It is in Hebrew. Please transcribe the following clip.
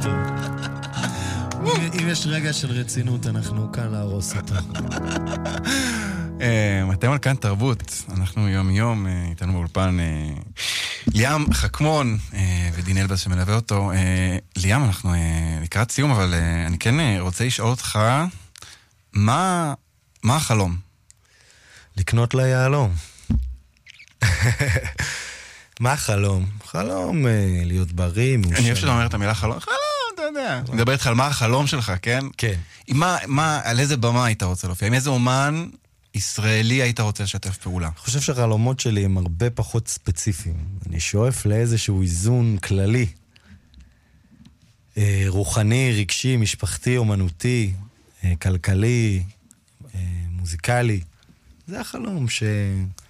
טוב. אם יש רגע של רצינות, אנחנו כאן להרוס אותו. אתם על כאן תרבות, אנחנו יום איתנו באולפן ליאם חכמון ודין אלבז שמלווה אותו. ליאם, אנחנו לקראת סיום, אבל אני כן רוצה לשאול אותך, מה החלום? לקנות ליהלום. מה החלום? חלום להיות בריא, מאושר. אני אוהב שאתה אומר את המילה חלום. חלום, אתה יודע. אני מדבר איתך על מה החלום שלך, כן? כן. על איזה במה היית רוצה להופיע? עם איזה אומן ישראלי היית רוצה לשתף פעולה? אני חושב שהחלומות שלי הם הרבה פחות ספציפיים. אני שואף לאיזשהו איזון כללי. רוחני, רגשי, משפחתי, אומנותי, כלכלי, מוזיקלי. זה החלום